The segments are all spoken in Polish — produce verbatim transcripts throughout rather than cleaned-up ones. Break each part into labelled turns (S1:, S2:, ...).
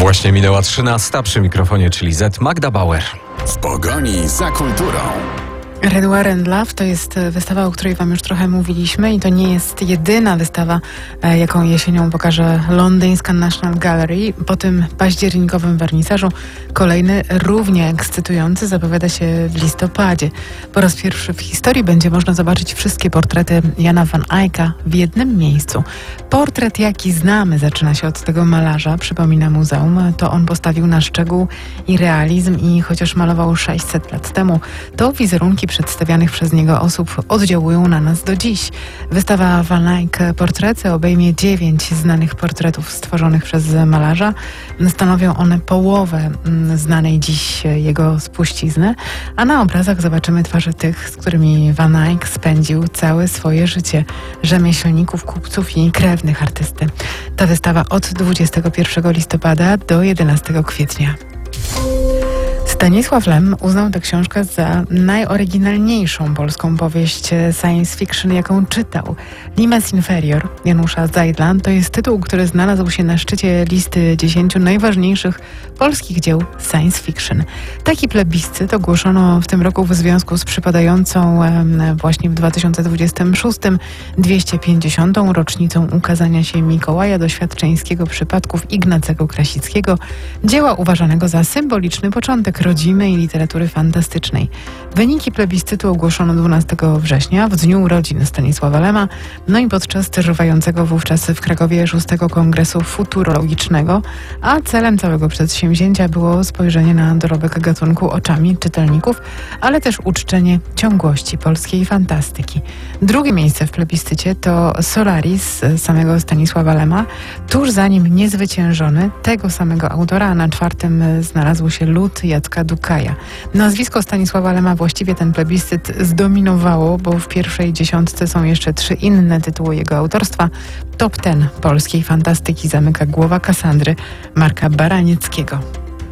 S1: Właśnie minęła trzynasta, przy mikrofonie czyli Z Magda Bauer.
S2: W pogoni za kulturą.
S3: Red, War and Love to jest wystawa, o której wam już trochę mówiliśmy i to nie jest jedyna wystawa, jaką jesienią pokaże londyńska National Gallery. Po tym październikowym wernisażu kolejny, równie ekscytujący, zapowiada się w listopadzie. Po raz pierwszy w historii będzie można zobaczyć wszystkie portrety Jana van Eycka w jednym miejscu. Portret, jaki znamy, zaczyna się od tego malarza, przypomina muzeum. To on postawił na szczegół i realizm i chociaż malował sześćset lat temu, to wizerunki przedstawianych przez niego osób oddziałują na nas do dziś. Wystawa Van Eyck Portrety obejmie dziewięć znanych portretów stworzonych przez malarza. Stanowią one połowę znanej dziś jego spuścizny, a na obrazach zobaczymy twarze tych, z którymi Van Eyck spędził całe swoje życie. Rzemieślników, kupców i krewnych artysty. Ta wystawa od dwudziestego pierwszego listopada do jedenastego kwietnia. Stanisław Lem uznał tę książkę za najoryginalniejszą polską powieść science fiction, jaką czytał. Limes Inferior Janusza Zajdla to jest tytuł, który znalazł się na szczycie listy dziesięciu najważniejszych polskich dzieł science fiction. Taki plebiscyt ogłoszono w tym roku w związku z przypadającą właśnie w dwa tysiące dwudziestym szóstym dwieście pięćdziesiątą rocznicą ukazania się Mikołaja Doświadczeńskiego przypadków Ignacego Krasickiego, dzieła uważanego za symboliczny początek rodzimy i literatury fantastycznej. Wyniki plebiscytu ogłoszono dwunastego września, w dniu urodzin Stanisława Lema, no i podczas trwającego wówczas w Krakowie szóstego Kongresu Futurologicznego, a celem całego przedsięwzięcia było spojrzenie na dorobek gatunku oczami czytelników, ale też uczczenie ciągłości polskiej fantastyki. Drugie miejsce w plebiscycie to Solaris samego Stanisława Lema, tuż za nim niezwyciężony tego samego autora, a na czwartym znalazł się Lud Jacka Dukaja. Nazwisko Stanisława Lema właściwie ten plebiscyt zdominowało, bo w pierwszej dziesiątce są jeszcze trzy inne tytuły jego autorstwa. Top ten polskiej fantastyki zamyka Głowa Kasandry Marka Baranieckiego.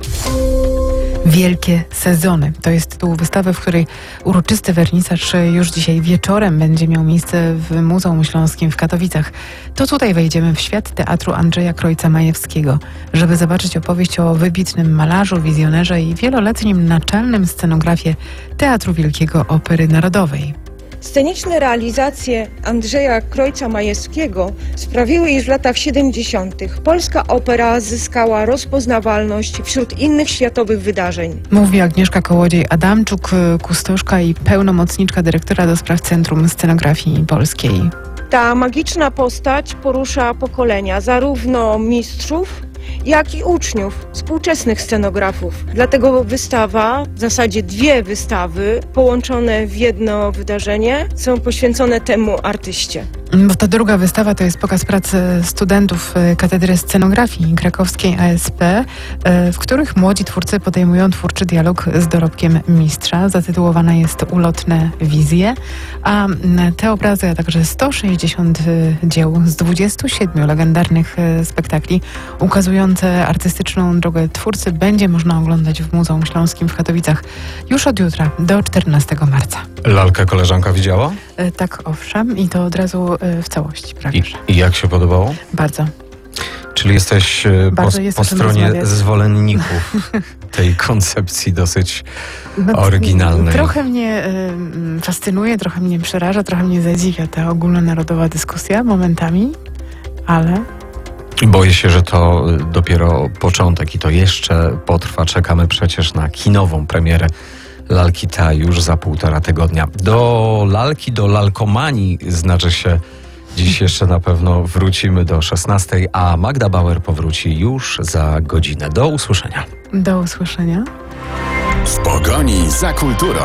S3: Wielkie sezony. To jest tytuł wystawy, w której uroczysty wernisaż już dzisiaj wieczorem będzie miał miejsce w Muzeum Śląskim w Katowicach. To tutaj wejdziemy w świat teatru Andrzeja Krojca-Majewskiego, żeby zobaczyć opowieść o wybitnym malarzu, wizjonerze i wieloletnim naczelnym scenografie Teatru Wielkiego Opery Narodowej.
S4: Sceniczne realizacje Andrzeja Krojca-Majewskiego sprawiły, iż w latach siedemdziesiątych polska opera zyskała rozpoznawalność wśród innych światowych wydarzeń.
S3: Mówi Agnieszka Kołodziej-Adamczuk, kustoszka i pełnomocniczka dyrektora do spraw Centrum Scenografii Polskiej.
S4: Ta magiczna postać porusza pokolenia, zarówno mistrzów, jak i uczniów, współczesnych scenografów. Dlatego wystawa, w zasadzie dwie wystawy połączone w jedno wydarzenie są poświęcone temu artyście.
S3: Bo ta druga wystawa to jest pokaz pracy studentów Katedry Scenografii Krakowskiej A S P, w których młodzi twórcy podejmują twórczy dialog z dorobkiem mistrza. Zatytułowana jest Ulotne wizje, a te obrazy, a także sto sześćdziesiąt dzieł z dwudziestu siedmiu legendarnych spektakli ukazujące artystyczną drogę twórcy będzie można oglądać w Muzeum Śląskim w Katowicach już od jutra do czternastego marca.
S1: Lalkę koleżanka widziała?
S3: Tak, owszem, i to od razu w całości prawie.
S1: I, i jak się podobało?
S3: Bardzo.
S1: Czyli jesteś
S3: Bardzo
S1: po,
S3: jest
S1: po stronie
S3: rozmawiać.
S1: zwolenników tej koncepcji dosyć
S3: No,
S1: oryginalnej.
S3: Trochę mnie y, fascynuje, trochę mnie przeraża, trochę mnie zadziwia ta ogólnonarodowa dyskusja momentami, ale...
S1: Boję się, że to dopiero początek i to jeszcze potrwa. Czekamy przecież na kinową premierę Lalki ta już za półtora tygodnia. Do lalki, do lalkomanii znaczy się dziś jeszcze na pewno wrócimy do szesnastej, a Magda Bauer powróci już za godzinę. Do usłyszenia.
S3: Do usłyszenia.
S2: W pogoni za kulturą.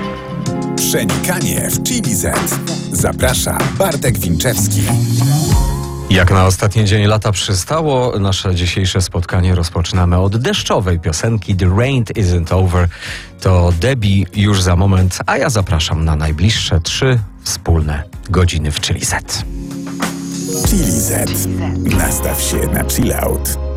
S2: Przenikanie w Chili Z. Zaprasza Bartek Winczewski.
S1: Jak na ostatni dzień lata przystało, nasze dzisiejsze spotkanie rozpoczynamy od deszczowej piosenki The Rain Isn't Over. To Debbie już za moment, a ja zapraszam na najbliższe trzy wspólne godziny w Chili Z.
S2: Chili Z. Nastaw się na chill out.